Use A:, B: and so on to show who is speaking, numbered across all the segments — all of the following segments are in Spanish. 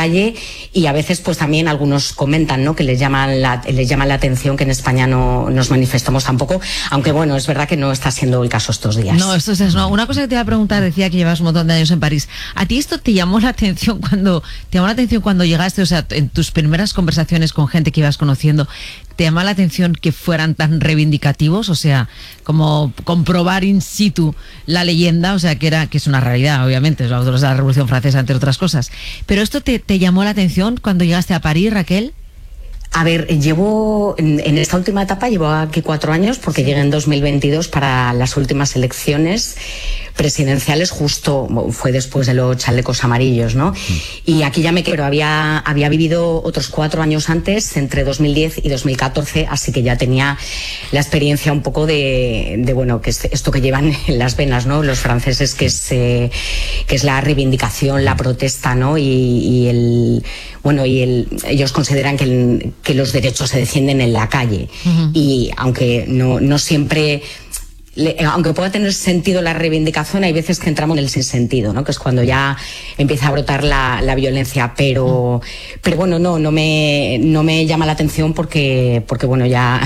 A: calle, y a veces pues también algunos comentan, ¿no?, que les llama la atención que en España no nos manifestamos tampoco, aunque bueno, es verdad que no está siendo el caso estos días.
B: No, esto es no. Una cosa que te iba a preguntar, decía que llevas un montón de años en París. ¿A ti esto te llamó la atención cuando llegaste, o sea, en tus primeras conversaciones con gente que ibas conociendo? ¿Te llama la atención que fueran tan reivindicativos? O sea, como comprobar in situ la leyenda, o sea, que es una realidad, obviamente, es los autores de la Revolución Francesa, entre otras cosas. ¿Pero esto te llamó la atención cuando llegaste a París, Raquel?
A: A ver, en esta última etapa llevo aquí 4 años, porque llegué en 2022 para las últimas elecciones presidenciales, justo fue después de los chalecos amarillos, ¿no? Y aquí ya me quedo, había vivido otros 4 años antes, entre 2010 y 2014, así que ya tenía la experiencia un poco de bueno, que es esto que llevan en las venas, ¿no?, los franceses, que es la reivindicación, la protesta, ¿no? Ellos consideran que los derechos se defienden en la calle. Y aunque no siempre, aunque pueda tener sentido la reivindicación, hay veces que entramos en el sinsentido, ¿no?, que es cuando ya empieza a brotar la violencia, pero bueno, no me llama la atención porque bueno, ya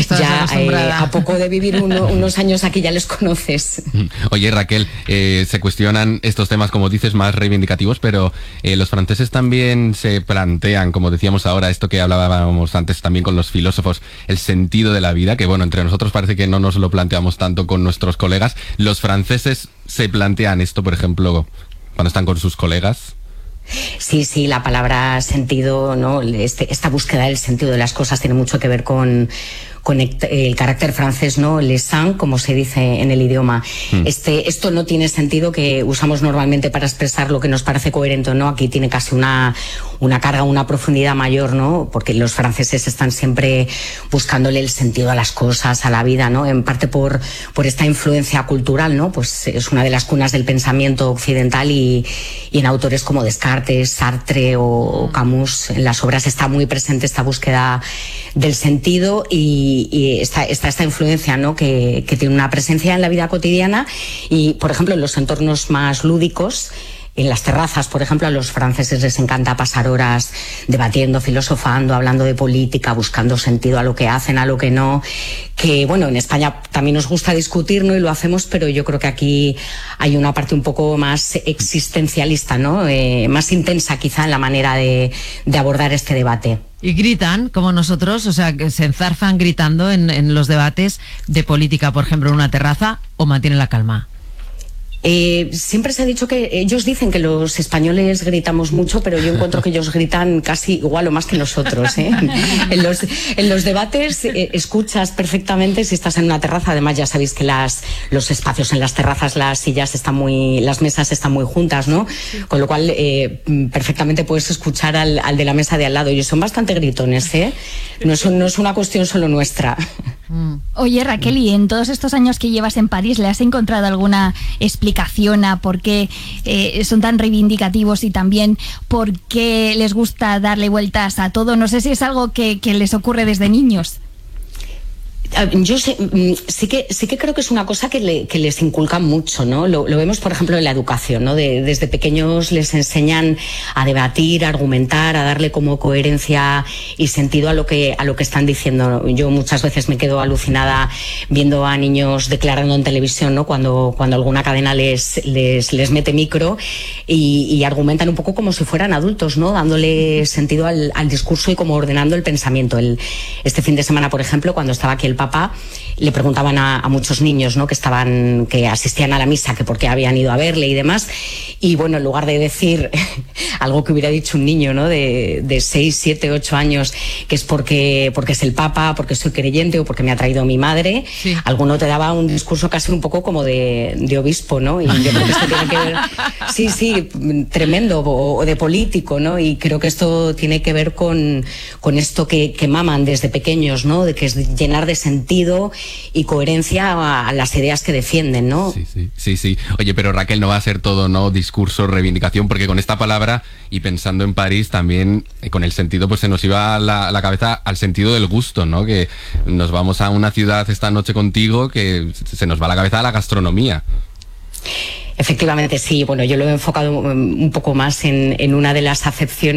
A: a poco de vivir unos años aquí ya les conoces.
C: Oye, Raquel, se cuestionan estos temas, como dices, más reivindicativos, pero los franceses también se plantean, como decíamos ahora, esto que hablábamos antes también con los filósofos, el sentido de la vida, que bueno, entre nosotros parece que no nos lo planteamos tanto con nuestros colegas. ¿Los franceses se plantean esto, por ejemplo, cuando están con sus colegas?
A: Sí, la palabra sentido, ¿no?, esta búsqueda del sentido de las cosas tiene mucho que ver con el carácter francés, ¿no?, le sens, como se dice en el idioma. Esto no tiene sentido, que usamos normalmente para expresar lo que nos parece coherente o no. Aquí tiene casi una carga, una profundidad mayor, ¿no?, porque los franceses están siempre buscándole el sentido a las cosas, a la vida, ¿no?, en parte por esta influencia cultural, ¿no?, pues es una de las cunas del pensamiento occidental, y en autores como Descartes, Sartre o Camus, en las obras está muy presente esta búsqueda del sentido, y está esta influencia, ¿no?, que tiene una presencia en la vida cotidiana. Y, por ejemplo, en los entornos más lúdicos, en las terrazas, por ejemplo, a los franceses les encanta pasar horas debatiendo, filosofando, hablando de política, buscando sentido a lo que hacen, a lo que no. Que, bueno, en España también nos gusta discutir, ¿no?, y lo hacemos, pero yo creo que aquí hay una parte un poco más existencialista, ¿no?, más intensa quizá en la manera de abordar este debate.
B: Y gritan, como nosotros, o sea, que se enzarzan gritando en los debates de política, por ejemplo, en una terraza, o mantienen la calma.
A: Siempre se ha dicho que ellos dicen que los españoles gritamos mucho, pero yo encuentro que ellos gritan casi igual o más que nosotros, ¿eh? En los debates escuchas perfectamente si estás en una terraza. Además, ya sabéis que los espacios en las terrazas, las sillas las mesas están muy juntas, ¿no? Con lo cual perfectamente puedes escuchar al de la mesa de al lado. Y son bastante gritones, ¿eh? No es una cuestión solo nuestra.
D: Oye, Raquel, y en todos estos años que llevas en París, ¿le has encontrado alguna explicación a por qué son tan reivindicativos, y también por qué les gusta darle vueltas a todo? No sé si es algo que les ocurre desde niños.
A: Yo sí que creo que es una cosa que les inculcan mucho, ¿no? Lo vemos, por ejemplo, en la educación, ¿no? Desde pequeños les enseñan a debatir, a argumentar, a darle como coherencia y sentido a lo que están diciendo. Yo muchas veces me quedo alucinada viendo a niños declarando en televisión, ¿no?, cuando alguna cadena les mete micro y argumentan un poco como si fueran adultos, ¿no?, dándole sentido al discurso y como ordenando el pensamiento. Este fin de semana, por ejemplo, cuando estaba aquí el Papa, le preguntaban a muchos niños, ¿no?, que asistían a la misa, que por qué habían ido a verle y demás. Y bueno, en lugar de decir algo que hubiera dicho un niño, ¿no?, de 6, 7, 8 años, que es porque es el Papa, porque soy creyente o porque me ha traído mi madre, sí, alguno te daba un discurso casi un poco como de obispo, ¿no? Y yo creo que esto tiene que ver, sí, tremendo, o de político, ¿no? Y creo que esto tiene que ver con esto que maman desde pequeños, ¿no?, de que es llenar de sentido y coherencia a las ideas que defienden, ¿no?
C: Sí. Oye, pero Raquel, no va a ser todo, ¿no?, discurso, reivindicación, porque con esta palabra, y pensando en París también, con el sentido, pues se nos iba la cabeza al sentido del gusto, ¿no? Que nos vamos a una ciudad esta noche contigo, que se nos va la cabeza a la gastronomía.
A: Efectivamente, sí. Bueno, yo lo he enfocado un poco más en una de las acepciones